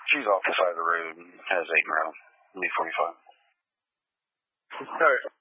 She's off the side of the road and has 8 rounds. Me 45. Sorry.